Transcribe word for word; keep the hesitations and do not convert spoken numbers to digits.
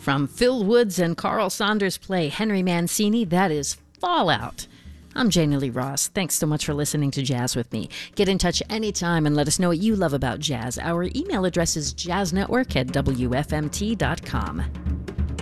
From Phil Woods and Carl Saunders' play Henry Mancini, that is Fallout. I'm Janie Lee Ross. Thanks so much for listening to Jazz with me. Get in touch anytime and let us know what you love about jazz. Our email address is jazznetwork at w f m t dot com.